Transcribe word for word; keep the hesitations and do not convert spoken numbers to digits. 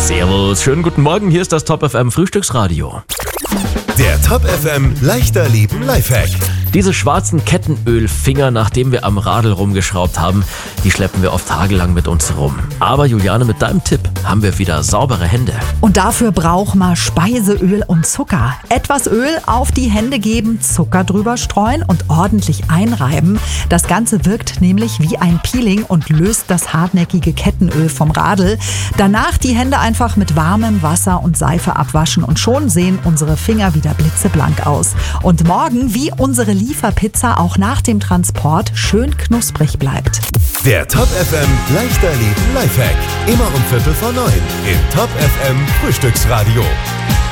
Servus, schönen guten Morgen, hier ist das Top F M Frühstücksradio. Der Top F M Leichter Leben Lifehack. Diese schwarzen Kettenölfinger, nachdem wir am Radl rumgeschraubt haben, die schleppen wir oft tagelang mit uns rum. Aber Juliane, mit deinem Tipp haben wir wieder saubere Hände. Und dafür braucht man Speiseöl und Zucker. Etwas Öl auf die Hände geben, Zucker drüber streuen und ordentlich einreiben. Das Ganze wirkt nämlich wie ein Peeling und löst das hartnäckige Kettenöl vom Radl. Danach die Hände einfach mit warmem Wasser und Seife abwaschen und schon sehen unsere Finger wieder blitzeblank aus. Und morgen, wie unsere Lieferpizza auch nach dem Transport schön knusprig bleibt. Der Top F M Leichter Leben Lifehack. Immer um Viertel vor neun im Top F M Frühstücksradio.